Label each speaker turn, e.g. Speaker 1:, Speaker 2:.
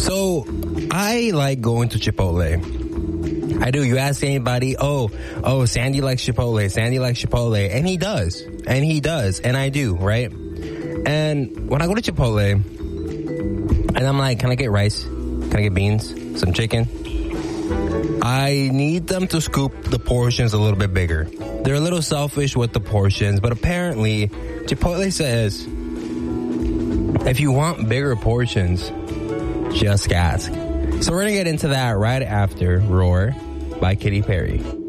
Speaker 1: So, I like going to Chipotle. I do. You ask anybody, oh, Sandy likes Chipotle. Sandy likes Chipotle. And he does. And I do, right? And when I go to Chipotle, and I'm like, can I get rice? Can I get beans? Some chicken? I need them to scoop the portions a little bit bigger. They're a little selfish with the portions, but apparently Chipotle says, if you want bigger portions, just ask. So we're going to get into that right after Roar by Katy Perry.